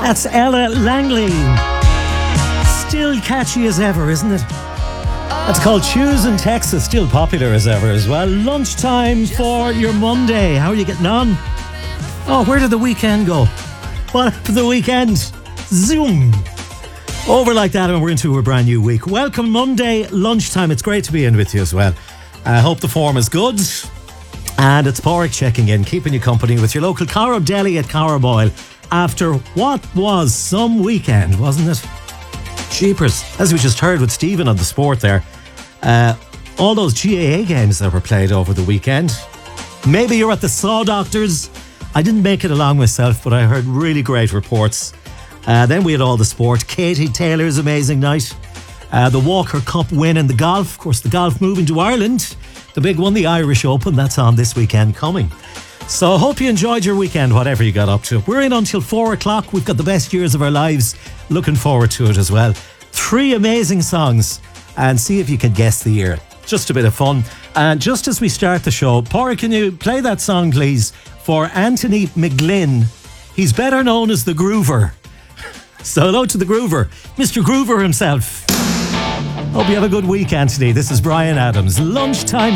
That's Ella Langley. Still catchy as ever, isn't it? That's called Choosing Texas. Still popular as ever as well. Lunchtime for your Monday. How are you getting on? Oh, where did the weekend go? What happened to the weekend? Zoom. Over like that, and we're into a brand new week. Welcome Monday lunchtime. It's great to be in with you as well. I hope the form is good. And it's Pádraig checking in, keeping you company with your local Carrow Deli at Carrowboyle after what was some weekend, wasn't it? Jeepers. As we just heard with Stephen on the sport there, all those GAA games that were played over the weekend. Maybe you're at the Saw Doctors. I didn't make it along myself, but I heard really great reports. Then we had all the sport. Katie Taylor's amazing night. The Walker Cup win in the golf. Of course, the golf moving to Ireland. The big one, the Irish Open. That's on this weekend coming. So I hope you enjoyed your weekend, whatever you got up to. We're in until 4 o'clock. We've got the best years of our lives. Looking forward to it as well. 3 amazing songs. And see if you can guess the year. Just a bit of fun. And just as we start the show, Pádraig, can you play that song, please, for Anthony McGlynn? He's better known as the Groover. So hello to the Groover, Mr. Groover himself. Hope you have a good week, Anthony. This is Brian Adams. Lunchtime